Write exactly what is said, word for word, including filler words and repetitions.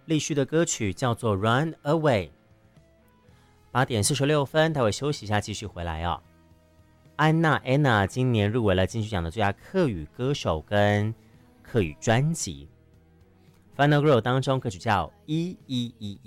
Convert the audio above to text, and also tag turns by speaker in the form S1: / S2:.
S1: 立旭的歌曲叫做《Run Away》。八点四十六分，待会休息一下，继续回来哦。安娜 Anna 今年入围了金曲奖的最佳客语歌手跟客语专辑。Final Girl 当中歌曲叫一一一一。